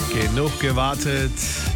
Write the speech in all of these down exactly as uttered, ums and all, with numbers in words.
Genug gewartet.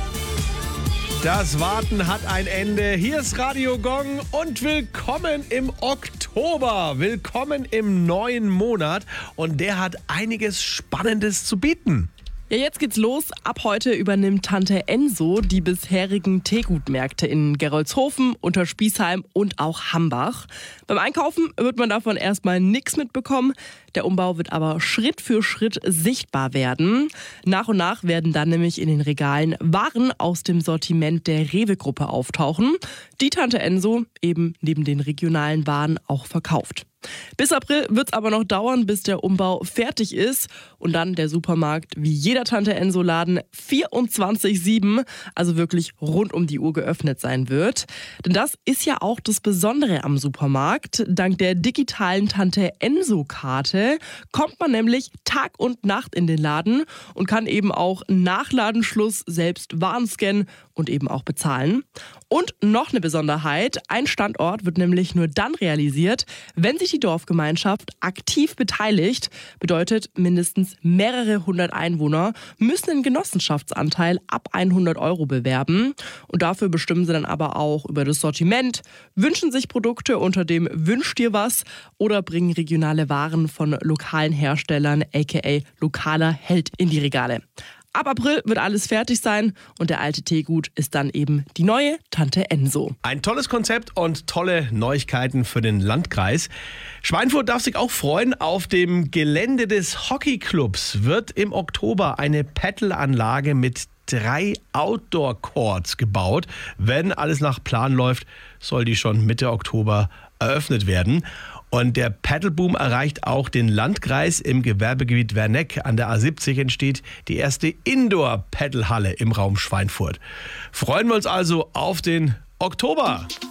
Das Warten hat ein Ende. Hier ist Radio Gong und willkommen im Oktober. Willkommen im neuen Monat und der hat einiges Spannendes zu bieten. Ja, jetzt geht's los. Ab heute übernimmt Tante Enso die bisherigen Teegutmärkte in Gerolzhofen, Unterspießheim und auch Hambach. Beim Einkaufen wird man davon erstmal nichts mitbekommen. Der Umbau wird aber Schritt für Schritt sichtbar werden. Nach und nach werden dann nämlich in den Regalen Waren aus dem Sortiment der Rewe-Gruppe auftauchen, die Tante Enso eben neben den regionalen Waren auch verkauft. Bis April wird es aber noch dauern, bis der Umbau fertig ist und dann der Supermarkt wie jeder Tante Enso Laden vierundzwanzig sieben, also wirklich rund um die Uhr geöffnet sein wird. Denn das ist ja auch das Besondere am Supermarkt. Dank der digitalen Tante Enso Karte kommt man nämlich Tag und Nacht in den Laden und kann eben auch nach Ladenschluss selbst Waren scannen und eben auch bezahlen. Und noch eine Besonderheit, ein Standort wird nämlich nur dann realisiert, wenn sich die Dorfgemeinschaft aktiv beteiligt. Bedeutet, mindestens mehrere hundert Einwohner müssen den Genossenschaftsanteil ab hundert Euro bewerben. Und dafür bestimmen sie dann aber auch über das Sortiment, wünschen sich Produkte unter dem Wünsch dir was oder bringen regionale Waren von lokalen Herstellern, aka lokaler Held, in die Regale. Ab April wird alles fertig sein und der alte Teegut ist dann eben die neue Tante Enso. Ein tolles Konzept und tolle Neuigkeiten für den Landkreis. Schweinfurt darf sich auch freuen. Auf dem Gelände des Hockeyclubs wird im Oktober eine Paddelanlage mit drei Outdoor-Courts gebaut. Wenn alles nach Plan läuft, soll die schon Mitte Oktober eröffnet werden. Und der Paddleboom erreicht auch den Landkreis. Im Gewerbegebiet Werneck an der A siebzig entsteht die erste Indoor-Paddlehalle im Raum Schweinfurt. Freuen wir uns also auf den Oktober.